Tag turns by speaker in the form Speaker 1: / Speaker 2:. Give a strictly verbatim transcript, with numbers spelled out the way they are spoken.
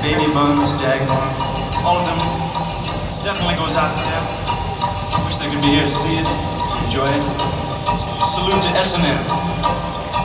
Speaker 1: Baby Buns, Jaguar, all of them. This definitely goes out to them. I wish they could be here to see it, enjoy it. Salute to S and M.